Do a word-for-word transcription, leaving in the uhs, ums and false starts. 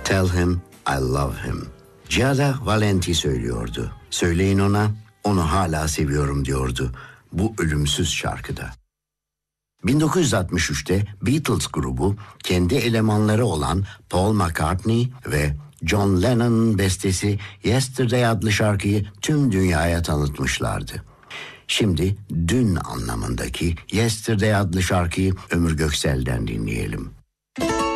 Tell him I love him. Giada Valenti söylüyordu. Söyleyin ona, onu hala seviyorum diyordu bu ölümsüz şarkıda. bin dokuz yüz altmış üçte Beatles grubu kendi elemanları olan Paul McCartney ve John Lennon'ın bestesi Yesterday adlı şarkıyı tüm dünyaya tanıtmışlardı. Şimdi dün anlamındaki Yesterday adlı şarkıyı Ömür Göksel'den dinleyelim.